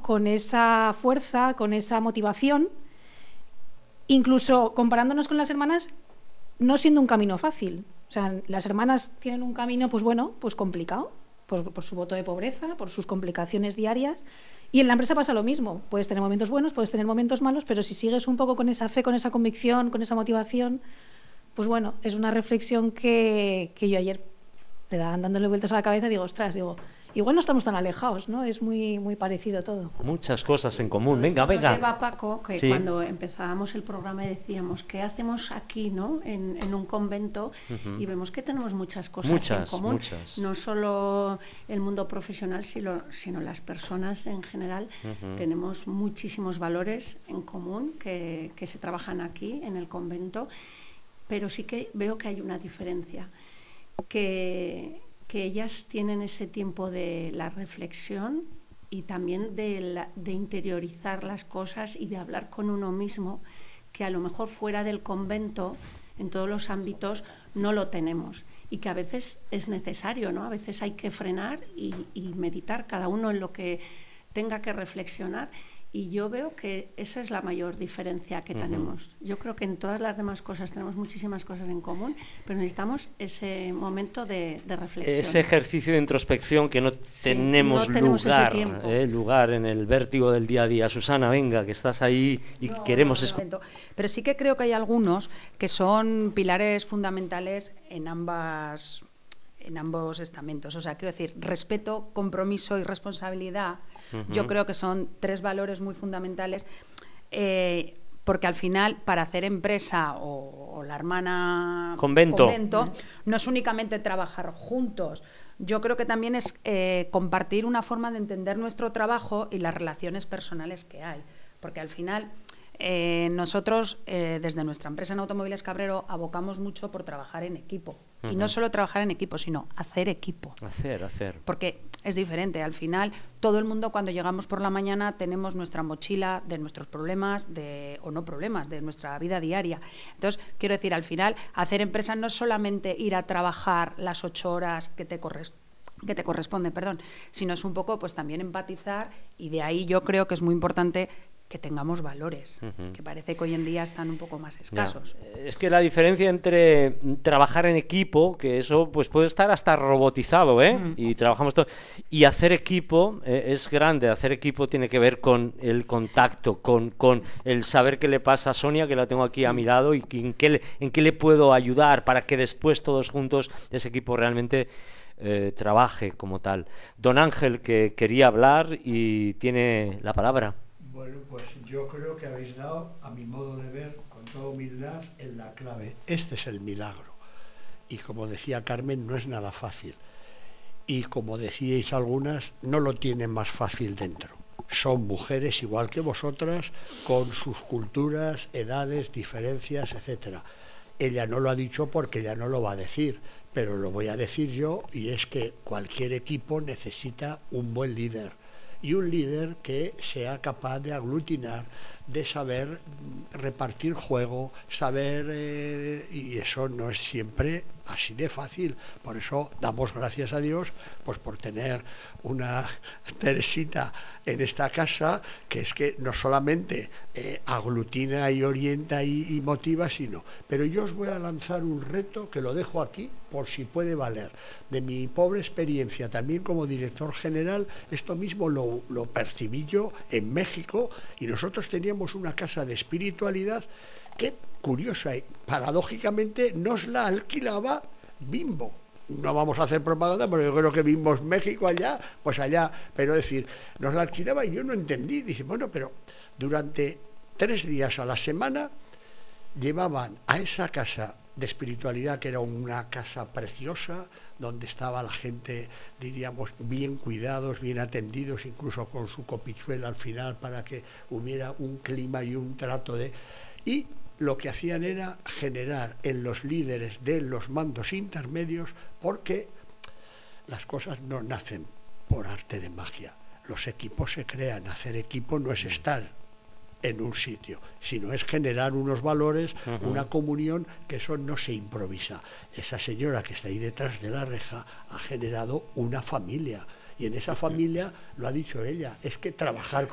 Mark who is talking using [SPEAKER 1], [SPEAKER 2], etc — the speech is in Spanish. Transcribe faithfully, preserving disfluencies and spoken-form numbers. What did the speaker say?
[SPEAKER 1] con esa fuerza, con esa motivación, incluso comparándonos con las hermanas, no siendo un camino fácil. O sea, las hermanas tienen un camino, pues bueno, pues complicado, por, por su voto de pobreza, por sus complicaciones diarias. Y en la empresa pasa lo mismo. Puedes tener momentos buenos, puedes tener momentos malos, pero si sigues un poco con esa fe, con esa convicción, con esa motivación, pues bueno, es una reflexión que, que yo ayer le daban dándole vueltas a la cabeza y digo, ostras, digo, igual no estamos tan alejados, ¿no? Es muy, muy parecido todo.
[SPEAKER 2] Muchas cosas en común.
[SPEAKER 3] Todo
[SPEAKER 2] Venga,
[SPEAKER 3] esto nos
[SPEAKER 2] venga.
[SPEAKER 3] lleva, Paco, que
[SPEAKER 2] Sí.
[SPEAKER 3] cuando empezábamos el programa decíamos, ¿qué hacemos aquí, no? En, en un convento,
[SPEAKER 2] Uh-huh.
[SPEAKER 3] y vemos que tenemos muchas cosas
[SPEAKER 2] Muchas,
[SPEAKER 3] en común.
[SPEAKER 2] muchas.
[SPEAKER 3] No solo el mundo profesional, sino, sino las personas en general.
[SPEAKER 2] Uh-huh.
[SPEAKER 3] Tenemos muchísimos valores en común que, que se trabajan aquí, en el convento, pero sí que veo que hay una diferencia, que... que ellas tienen ese tiempo de la reflexión y también de, la, de interiorizar las cosas y de hablar con uno mismo, que a lo mejor fuera del convento, en todos los ámbitos, no lo tenemos y que a veces es necesario, ¿no? A veces hay que frenar y, y meditar cada uno en lo que tenga que reflexionar. Y yo veo que esa es la mayor diferencia que uh-huh. tenemos. Yo creo que en todas las demás cosas tenemos muchísimas cosas en común, pero necesitamos ese momento de, de reflexión.
[SPEAKER 2] Ese ejercicio de introspección que no
[SPEAKER 3] sí,
[SPEAKER 2] tenemos,
[SPEAKER 3] no tenemos
[SPEAKER 2] lugar,
[SPEAKER 3] ese tiempo.
[SPEAKER 2] Eh, lugar en el vértigo del día a día. Susana, venga, que estás ahí y
[SPEAKER 4] no,
[SPEAKER 2] queremos
[SPEAKER 4] no,
[SPEAKER 2] escuchar.
[SPEAKER 4] No, pero sí que creo que hay algunos que son pilares fundamentales en ambas, en ambos estamentos. O sea, quiero decir, respeto, compromiso y responsabilidad. Uh-huh. Yo creo que son tres valores muy fundamentales, eh, porque al final para hacer empresa o, o la hermana
[SPEAKER 2] convento,
[SPEAKER 4] convento uh-huh. no es únicamente trabajar juntos. Yo creo que también es eh, compartir una forma de entender nuestro trabajo y las relaciones personales que hay, porque al final eh, nosotros eh, desde nuestra empresa en Automóviles Cabrero abocamos mucho por trabajar en equipo. Uh-huh. Y no solo trabajar en equipo, sino hacer equipo.
[SPEAKER 2] Hacer, hacer.
[SPEAKER 4] Porque es diferente. Al final, todo el mundo cuando llegamos por la mañana tenemos nuestra mochila de nuestros problemas, de, o no problemas, de nuestra vida diaria. Entonces, quiero decir, al final, hacer empresa no es solamente ir a trabajar las ocho horas que te corresponden, que te corresponde, perdón, sino es un poco pues también empatizar, y de ahí yo creo que es muy importante que tengamos valores, uh-huh. que parece que hoy en día están un poco más escasos.
[SPEAKER 2] Ya. Es que la diferencia entre trabajar en equipo, que eso pues puede estar hasta robotizado, ¿eh? Uh-huh. Y trabajamos todo, y hacer equipo eh, es grande. Hacer equipo tiene que ver con el contacto, con, con el saber qué le pasa a Sonia, que la tengo aquí a mi lado, y en qué le, en qué le puedo ayudar para que después todos juntos ese equipo realmente eh, trabaje como tal. Don Ángel, que quería hablar y tiene la palabra.
[SPEAKER 5] Bueno, pues yo creo que habéis dado, a mi modo de ver, con toda humildad, en la clave. Este es el milagro. Y como decía Carmen, no es nada fácil. Y como decíais algunas, no lo tienen más fácil dentro. Son mujeres igual que vosotras, con sus culturas, edades, diferencias, etcétera. Ella no lo ha dicho porque ella no lo va a decir, pero lo voy a decir yo, y es que cualquier equipo necesita un buen líder. Y un líder que sea capaz de aglutinar, de saber repartir juego, saber... Eh, y eso no es siempre así de fácil. Por eso damos gracias a Dios pues por tener una Teresita en esta casa, que es que no solamente eh, aglutina y orienta y, y motiva, sino... Pero yo os voy a lanzar un reto que lo dejo aquí por si puede valer. De mi pobre experiencia también como director general, esto mismo lo, lo percibí yo en México, y nosotros teníamos una casa de espiritualidad que, curiosa y paradójicamente, nos la alquilaba Bimbo. No vamos a hacer propaganda, porque yo creo que Bimbo es México allá, pues allá, pero es decir, nos la alquilaba y yo no entendí. Dice, bueno, pero durante tres días a la semana llevaban a esa casa de espiritualidad, que era una casa preciosa, donde estaba la gente, diríamos, bien cuidados, bien atendidos, incluso con su copichuela al final para que hubiera un clima y un trato de... Y lo que hacían era generar en los líderes de los mandos intermedios, porque las cosas no nacen por arte de magia. Los equipos se crean. Hacer equipo no es estar en un sitio, sino es generar unos valores, uh-huh. una comunión, que eso no se improvisa. Esa señora que está ahí detrás de la reja ha generado una familia, y en esa familia, lo ha dicho ella, es que trabajar